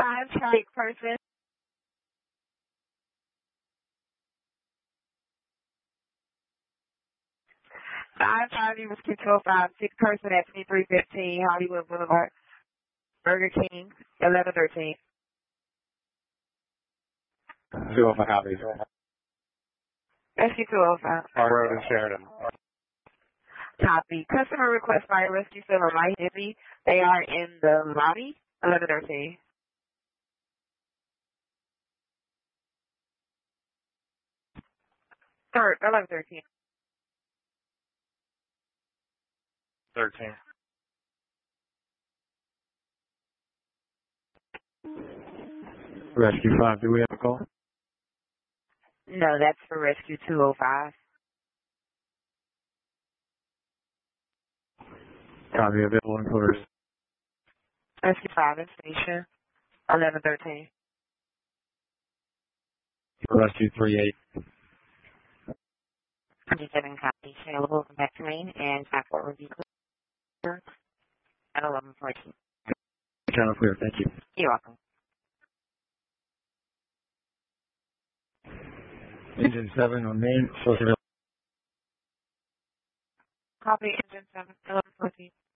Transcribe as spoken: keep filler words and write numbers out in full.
five, Charlie person. five five Rescue two oh five, six person at twenty-three fifteen Hollywood Boulevard, Burger King, eleven thirteen. two oh five copies. Rescue two oh five. Our road in Sheridan. Copy. Customer request fire rescue center light heavy. They are in the lobby, eleven thirteen. Third, eleven thirteen. thirteen. Rescue five, do we have a call? No, that's for Rescue two oh five. Copy, available in quarters. Rescue five in station, eleven thirteen. Rescue three eight. twenty-seven copies available. Come back to me and passport review clear at eleven fourteen. Channel clear, thank you. You're welcome. Engine seven on main, social. Copy engine seven, eleven fourteen.